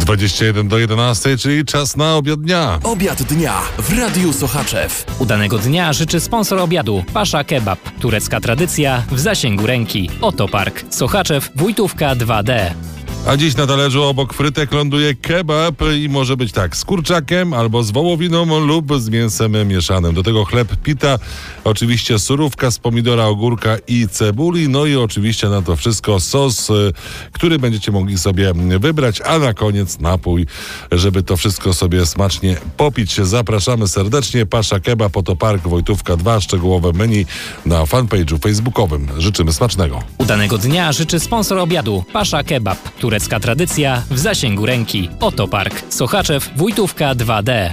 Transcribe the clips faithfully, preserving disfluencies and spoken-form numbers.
dwadzieścia jeden do jedenastej, czyli czas na obiad dnia. Obiad dnia w Radiu Sochaczew. Udanego dnia życzy sponsor obiadu Pasza Kebab. Turecka tradycja w zasięgu ręki. Oto Park. Sochaczew, Wójtówka dwa D. A dziś na talerzu obok frytek ląduje kebab i może być tak, z kurczakiem albo z wołowiną lub z mięsem mieszanym. Do tego chleb pita, oczywiście surówka z pomidora, ogórka i cebuli, no i oczywiście na to wszystko sos, który będziecie mogli sobie wybrać, a na koniec napój, żeby to wszystko sobie smacznie popić. Zapraszamy serdecznie. Pasza Kebab, Oto Park, Wojtówka dwa, szczegółowe menu na fanpage'u facebookowym. Życzymy smacznego. Udanego dnia życzy sponsor obiadu Pasza Kebab. Turecka tradycja w zasięgu ręki. Oto Park. Sochaczew, Wójtówka dwa D.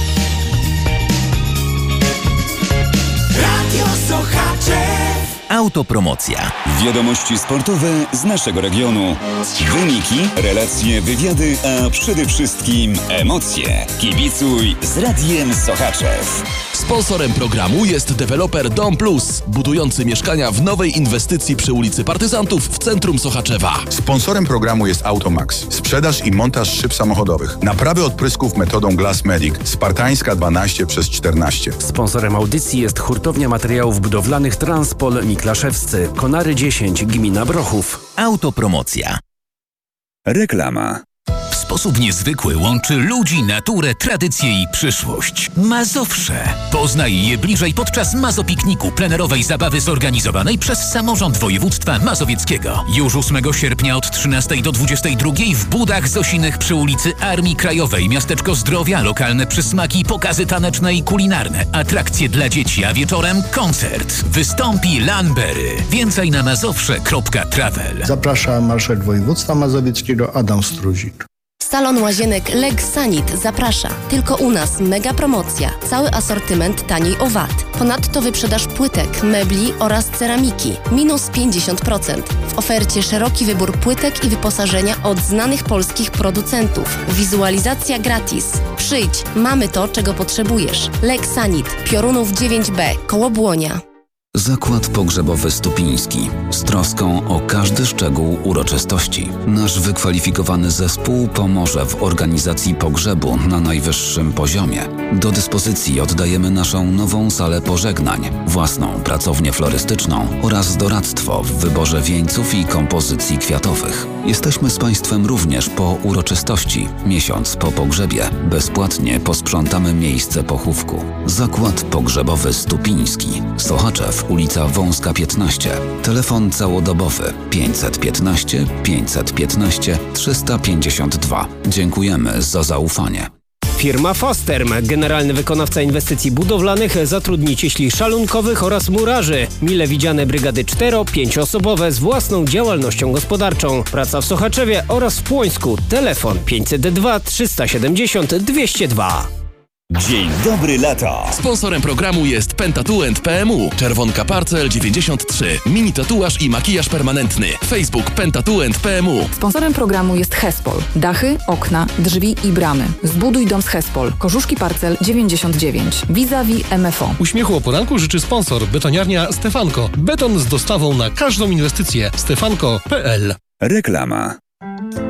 Radio Sochaczew. Autopromocja. Wiadomości sportowe z naszego regionu. Wyniki, relacje, wywiady, a przede wszystkim emocje. Kibicuj z Radiem Sochaczew. Sponsorem programu jest deweloper Dom Plus, budujący mieszkania w nowej inwestycji przy ulicy Partyzantów w centrum Sochaczewa. Sponsorem programu jest Automax. Sprzedaż i montaż szyb samochodowych. Naprawy odprysków metodą Glass Medic. Spartańska dwanaście przez czternaście. Sponsorem audycji jest hurtownia materiałów budowlanych Transpol Miklaszewscy. Konary dziesięć, gmina Brochów. Autopromocja. Reklama. W sposób niezwykły łączy ludzi, naturę, tradycję i przyszłość. Mazowsze. Poznaj je bliżej podczas Mazopikniku, plenerowej zabawy zorganizowanej przez Samorząd Województwa Mazowieckiego. Już ósmego sierpnia od trzynastej do dwudziestej drugiej w Budach Zosinych przy ulicy Armii Krajowej. Miasteczko Zdrowia, lokalne przysmaki, pokazy taneczne i kulinarne, atrakcje dla dzieci, a wieczorem koncert. Wystąpi Lanbery. Więcej na mazowsze kropka travel. Zaprasza marszałek województwa mazowieckiego Adam Struzik. Salon Łazienek Legsanit zaprasza. Tylko u nas mega promocja. Cały asortyment taniej o V A T. Ponadto wyprzedaż płytek, mebli oraz ceramiki. Minus pięćdziesiąt procent. W ofercie szeroki wybór płytek i wyposażenia od znanych polskich producentów. Wizualizacja gratis. Przyjdź, mamy to, czego potrzebujesz. Legsanit, Piorunów dziewięć B, koło Błonia. Zakład Pogrzebowy Stupiński. Z troską o każdy szczegół uroczystości. Nasz wykwalifikowany zespół pomoże w organizacji pogrzebu na najwyższym poziomie. Do dyspozycji oddajemy naszą nową salę pożegnań, własną pracownię florystyczną oraz doradztwo w wyborze wieńców i kompozycji kwiatowych. Jesteśmy z Państwem również po uroczystości. Miesiąc po pogrzebie bezpłatnie posprzątamy miejsce pochówku. Zakład Pogrzebowy Stupiński. Sochaczew, ulica Wąska piętnaście. Telefon całodobowy pięćset piętnaście pięćset piętnaście trzysta pięćdziesiąt dwa. Dziękujemy za zaufanie. Firma Fasterm, generalny wykonawca inwestycji budowlanych, zatrudni cieśli szalunkowych oraz murarzy. Mile widziane brygady cztero-pięcioosobowe z własną działalnością gospodarczą. Praca w Sochaczewie oraz w Płońsku. Telefon pięćset dwa trzysta siedemdziesiąt dwieście dwa. Dzień dobry lata. Sponsorem programu jest Pentatuent P M U. Czerwonka Parcel dziewięćdziesiąt trzy. Mini tatuaż i makijaż permanentny. Facebook Pentatuent P M U. Sponsorem programu jest Hespol. Dachy, okna, drzwi i bramy. Zbuduj dom z Hespol. Korzuszki Parcel dziewięćdziesiąt dziewięć. Vis-a-vis M F O. Uśmiechu o poranku życzy sponsor betoniarnia Stefanko. Beton z dostawą na każdą inwestycję. stefanko kropka p l. Reklama.